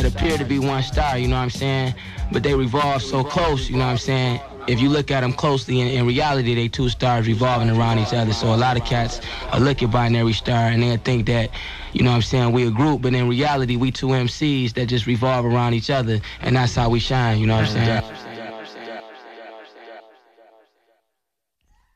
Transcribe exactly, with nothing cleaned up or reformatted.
that appear to be one star, you know what I'm saying? But they revolve so close, you know what I'm saying? If you look at them closely, in, in reality, they two stars revolving around each other. So a lot of cats are look at Binary Star and they'll think that, you know what I'm saying, we a group, but in reality, we two M Cs that just revolve around each other, and that's how we shine, you know what I'm saying?